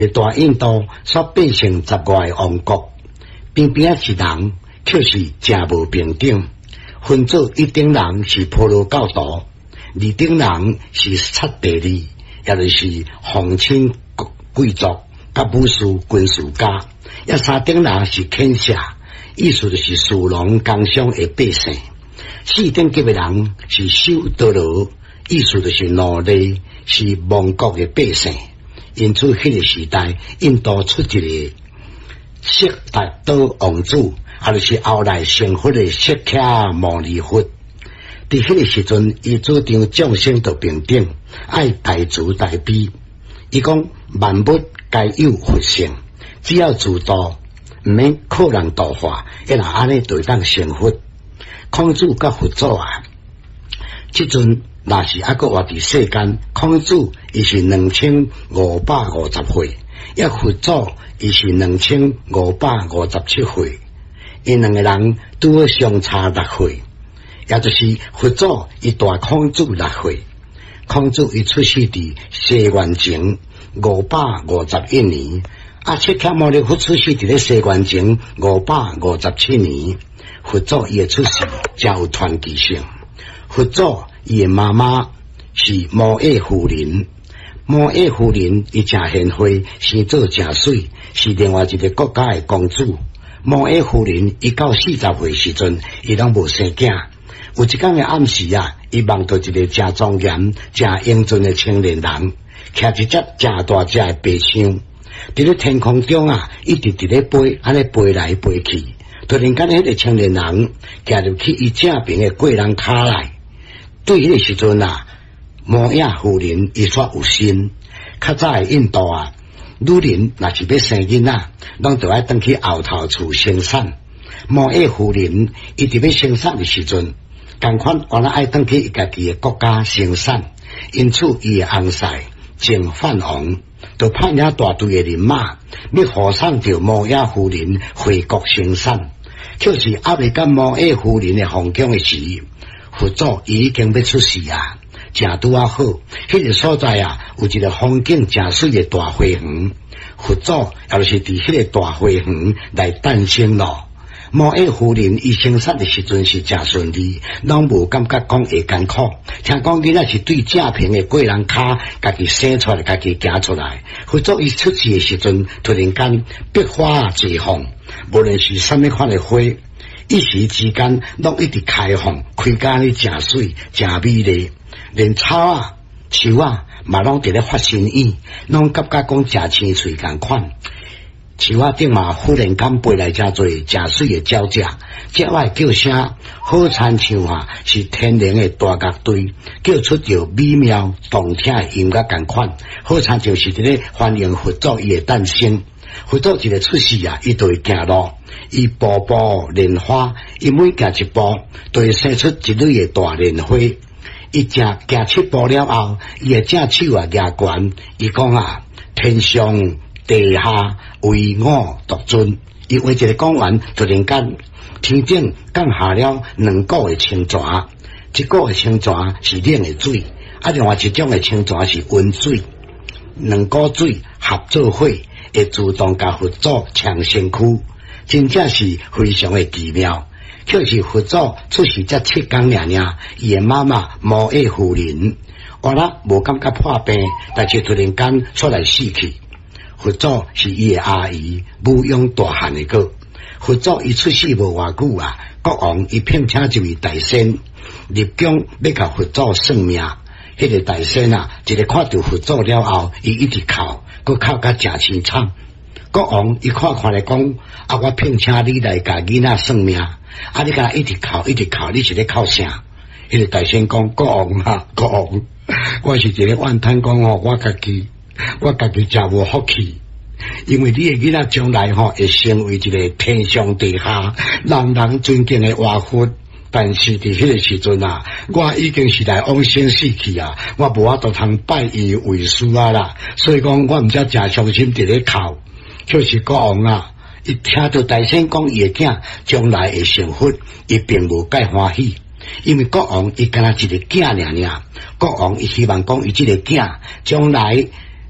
大印度所变成10外的王国，边边是人，却是真无平等。分做一等人是婆罗教徒，二等人是刹帝利，也就是皇亲贵族、甲武士、军事家。也三等人是垦舍，意思就是属农工商的百姓。四等级的人是修道罗，意思就是奴隶，是亡国的百姓。因此，迄个时代，印度出一个悉达多王子，也就是后来成佛的释迦牟尼佛。伫迄个时阵，伊主张众生都平等，爱大慈大悲。伊讲万物皆有佛性，只要自度，毋免靠人度化，一若安尼就会当成佛。孔子甲佛祖啊，即阵若是还阁活伫世间，孔子伊是2550岁，也佛祖伊是2557岁，因两个人拄好相差6岁，也就是佛祖伊大孔子6岁。孔子伊出世伫西元前551年，释迦牟尼佛出世伫咧西元前557年。佛祖伊的出世真有传奇性。佛祖伊的妈妈是摩耶夫人，摩耶夫人伊真贤惠，生做真水，是另外一个国家的公主。摩耶夫人伊到40岁时阵，伊拢无生囝。有一天的暗时啊，伊梦到一个真庄严、真英俊的青年人，骑一只真大只的白象，伫咧天空中啊，一直伫咧飞，安尼飞来飞去。突然间，迄个青年人行入去伊正边的过人骹内。对迄个时阵啊，摩耶夫人伊煞有心。较早的印度啊，女人若是要生囡仔，拢就爱转去后头厝生产。摩耶夫人伊伫要生产的时阵，同款原来爱转去伊家己的国家生产，因此伊的翁婿净饭王就派领大队的人马，要护送着摩耶夫人回国生产。就是还未到摩耶夫人的皇宫的时，佛祖已经要出世啊，正拄啊好。迄个所在啊，有一个风景真水的大花园，佛祖也就是伫迄个大花园来诞生咯。摩耶夫人伊生产的时阵是真顺利，拢无感觉讲会艰苦。听讲囡仔是对正平的过人骹，家己生出来，家己行出来。佛祖伊出世的时阵，突然间百花齐放，无论是什么款的花，一时之间拢一直开放，开甲咧真水、真美丽，连草啊、树啊，嘛拢伫咧发新意，拢感觉讲真青翠共款。树啊顶嘛，忽然间飞来真侪真水的鸟只，只外叫声好亲像啊，是天然的大乐队，叫出着美妙动听的音乐共款，好亲像是伫咧欢迎佛祖伊的诞生。佛祖一个出世啊，伊就会行路，伊步步莲花，伊每行一步，就会生出一蕊的大莲花。伊行7步了后，伊的正手啊举悬，伊讲啊，天上地下唯我独尊。伊话一个讲完，突然间天顶降下了2股的清泉，一股的清泉是冷的水，另外一种的清泉是温水，2股水合作伙，会自动甲佛祖抢身躯，真正是非常的奇妙。就是佛祖出世才7天尔，伊的妈妈摩耶夫人原来无感觉破病，但是突然间出来死去。佛祖是伊的阿姨，母养大汉的个。佛祖伊出世无偌久啊，国王伊聘请一位大仙入宫要甲佛祖算命。迄个大仙啊，一个看到佛祖了后，伊一直哭，佮哭甲真凄惨。国王伊看来讲，啊，我聘请你来甲囡仔算命，啊，你甲一直哭，一直哭，你是咧哭啥？迄个大仙讲，国王啊，国王，我是一个怨叹讲吼，我家己真无福气，因为你的囡仔将来吼会成为一个天上地下人人尊敬的活佛。但是伫迄个时阵啊，我已经是来往生死去啊，我无法度通拜伊为师啊啦，所以讲我毋则真伤心伫咧哭。就是国王啊，伊听到大仙讲伊的囝将来会成佛，伊并无介欢喜，因为国王伊敢若一个囝尔，国王伊希望讲伊这个囝将来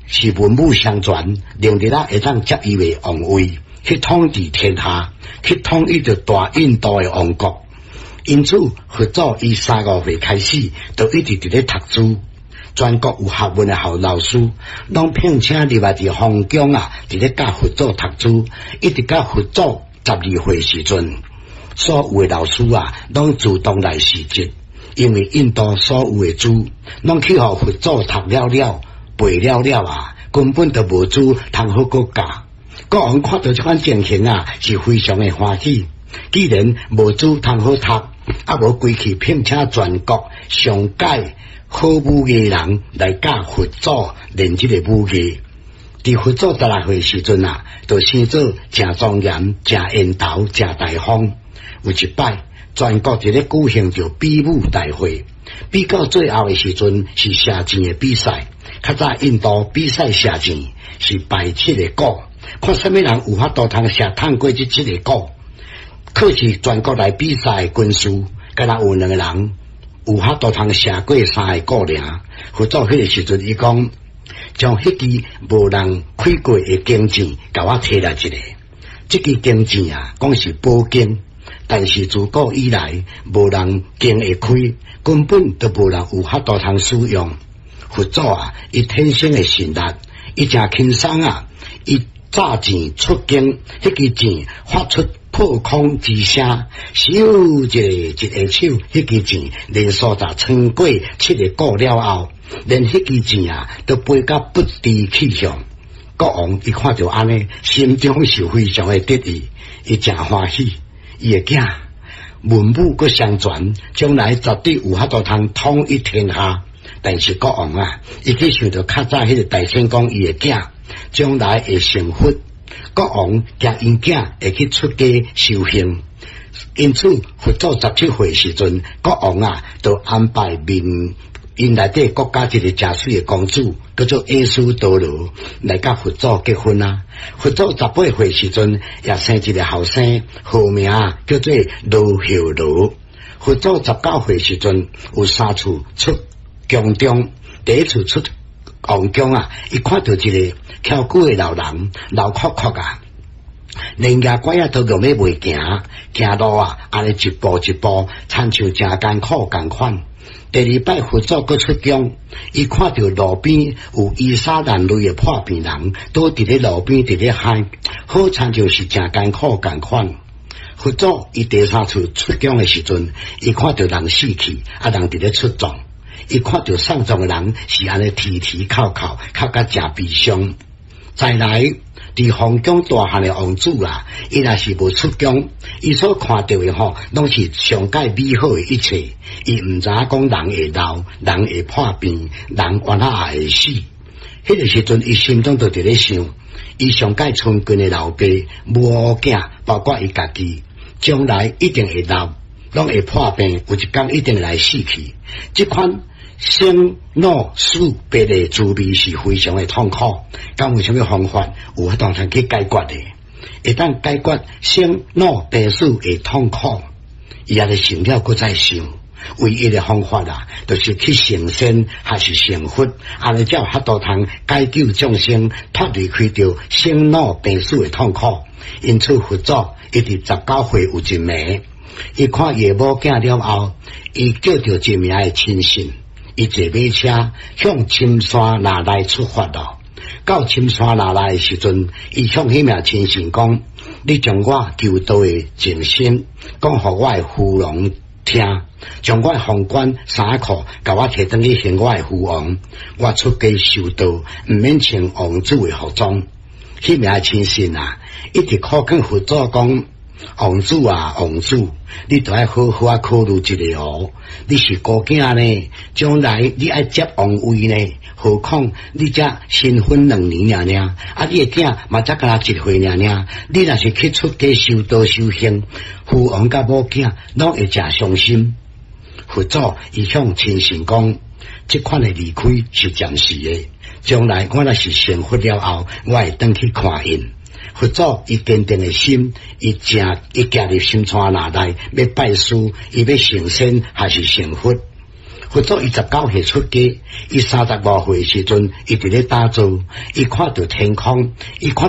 是文武相传，令日会当接伊为王位，去统治天下，去统一着大印度的王国。因此，佛祖以3-5岁开始，就一直伫咧读书。全国有学问的好老师，拢聘请入来伫皇宫啊，伫咧教佛祖读书，一直到佛祖12岁时阵，所有的老师啊，拢主动来辞职。因为印度所有的书，拢去互佛祖读了了、背了了啊，根本就无书通好个教。国王看到这款情形啊，是非常的欢喜。既然无书通好读，啊无归去聘请全国上界好武艺人来教佛祖练这个武艺。伫佛祖16岁时阵啊，就生做真庄严、真缘投、真大方。有一摆，全国伫咧举行着比武大会，比到最后的时阵是射箭的比赛。较早印度比赛射箭是排7个鼓，看什么人有法度通射透过这7个鼓。可是全国来比赛的军士，敢若有2个人有法度通射过3个鼓尔。佛祖迄个时阵，伊讲将迄支无人开过的弓箭，甲我摕来一个。这支弓箭啊，讲是宝剑。但是自古以来，无人经会开，根本都无人有法度通使用。佛祖啊，伊天生的神力，伊真轻松啊！伊炸箭出弓，迄支箭发出破空之声，咻一个手，迄支箭连续着穿过7个鼓了后，连迄支箭啊都飞到不知去向。国王伊看到安尼，心中是非常的得意，伊真欢喜。伊个囝文武阁相传，将来绝对有法度通统一天下。但是国王啊，伊去想到较早迄个大仙公伊个囝将来会成佛，国王惊因囝会去出家修行，因此佛祖17岁时阵，国王啊就安排因内底国家一个真水的公主，叫做耶稣多罗，来甲佛祖结婚啊。佛祖18岁时阵，也生一个后生，号名叫做罗睺罗。佛祖19岁时阵，有3次出宫中，第一次出皇宫啊，伊看到一个翘骨的老人，老壳壳啊，连牙拐啊都用要袂行路啊，安尼一步一步，亲像真艰苦共款。第2摆佛祖阁出宫，伊看到路边有衣衫褴褛的破病人，倒伫咧路边伫咧喊，好亲像是真艰苦共款。佛祖伊第3次出宫的时阵，伊看到人死去，人伫咧出葬，伊看到丧葬的人是安尼啼啼哭哭，哭甲真悲伤。再来，伫皇宫大汉的王子啊，伊若是无出宫，伊所看到的拢是上界美好的一切。伊毋知影讲人会老，人会破病，人原来也会死。迄个时阵，伊心中就伫咧想，伊上界村近的老爸无囝，包括伊家己，将来一定会老，拢会破病，有一天一定会来死去。这款生老死别的滋味是非常的痛苦，敢有什么方法有法度去解决的？会当解决生老病死的痛苦，伊也是想了搁再想，唯一的方法啊，就是去成仙还是成佛，安尼才有法度通解救众生，脱离开着生老病死的痛苦。因此佛祖一直19岁有一暝，伊看夜母囝了后，伊叫着一名的亲信。伊坐马车向深山那内出发了。到深山那内的时阵，伊向迄名亲信讲：“你将我求道的净身讲互我的父王听，将我的皇冠衫裤甲我摕转去献我的父王，我出家修道，毋免穿王子的服装。”迄名亲信啊，一直靠跟佛祖讲。王子啊，王子，你都要好好考虑一下哦。你是孤囝呢，将来你爱接王位呢，何况你才新婚2年啊，你的囝嘛才敢1岁尔，你若是去出家修道修行，父王甲母囝拢会真伤心。佛祖伊向亲信讲，这款的离开是暂时的，将来我若是成佛了后，我会回去看因。佛祖伊坚定的心，伊行入深山那内要拜师，伊要成仙还是成佛？ 佛祖19岁出家，伊35岁时阵，伊伫咧打坐，伊看到天空，伊看